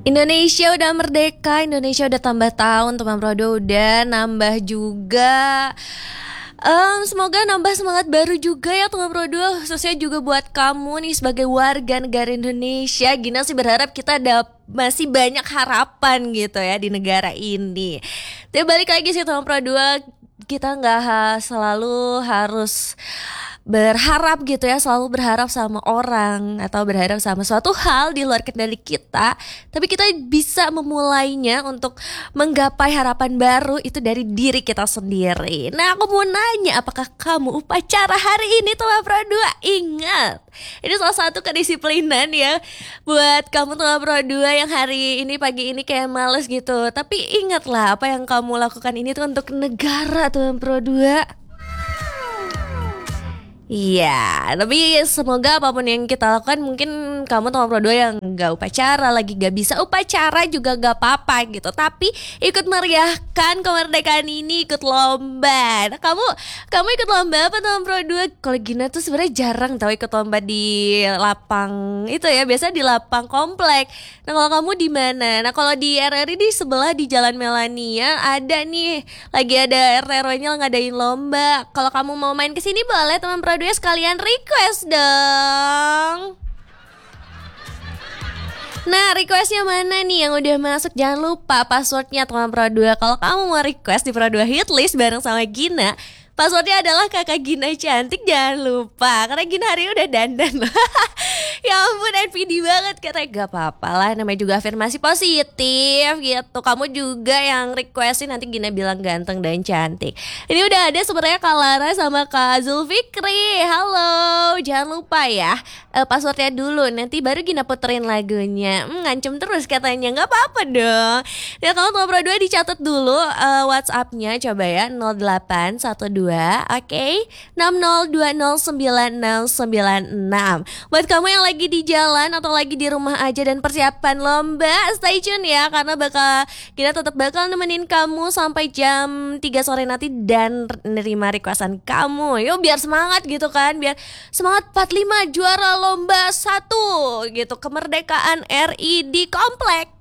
Indonesia udah merdeka, Indonesia udah tambah tahun, teman Prodo udah nambah juga. Semoga nambah semangat baru juga ya teman Prodo, khususnya juga buat kamu nih sebagai warga negara Indonesia. Gina sih berharap kita ada masih banyak harapan gitu ya di negara ini. Tapi balik lagi sih teman Prodo, kita nggak selalu harus berharap gitu ya, selalu berharap sama orang atau berharap sama suatu hal di luar kendali kita. Tapi kita bisa memulainya untuk menggapai harapan baru itu dari diri kita sendiri. Nah, aku mau nanya, apakah kamu upacara hari ini telah berdua? Ingat, ini salah satu kedisiplinan ya buat kamu telah berdua yang hari ini pagi ini kayak males gitu. Tapi ingatlah, apa yang kamu lakukan ini tuh untuk negara tuh berdua. Iya, tapi semoga apapun yang kita lakukan, mungkin kamu teman Pro 2 yang gak upacara, lagi gak bisa upacara juga gak apa-apa gitu. Tapi ikut meriahkan kemerdekaan ini, ikut lomba. Nah, kamu ikut lomba apa teman Pro 2? Kalau Gina tuh sebenarnya jarang tahu ikut lomba di lapang itu ya, biasa di lapang komplek. Nah, kalau kamu di mana? Nah, kalau di RRI di sebelah di Jalan Melania ada nih, lagi ada RT RW-nya ngadain lomba. Kalau kamu mau main ke sini boleh teman Pro 2 sekalian request dong. Nah, requestnya mana nih yang udah masuk? Jangan lupa passwordnya teman Pro 2. Kalau kamu mau request di Pro 2 Hitlist bareng sama Gina, passwordnya adalah kakak Gina cantik, jangan lupa. Karena Gina hari ini udah dandan. Ya ampun, NPD banget. Katanya gak apa-apa lah, namanya juga afirmasi positif gitu. Kamu juga yang requestin, nanti Gina bilang ganteng dan cantik. Ini udah ada sebenarnya Kak Lara sama Kak Zulfikri. Halo, jangan lupa ya passwordnya dulu, nanti baru Gina puterin lagunya. Ngancem terus katanya, gak apa-apa dong. Ya kalau ngobrol dua dicatat dulu WhatsAppnya, coba ya 0812 oke 60209096. Buat kamu yang lagi di jalan atau lagi di rumah aja dan persiapan lomba, stay tune ya, karena kita tetap bakal nemenin kamu sampai jam 3 sore nanti dan nerima requestan kamu. Yuk biar semangat gitu kan, biar semangat 45 juara lomba 1 gitu, kemerdekaan RI di komplek.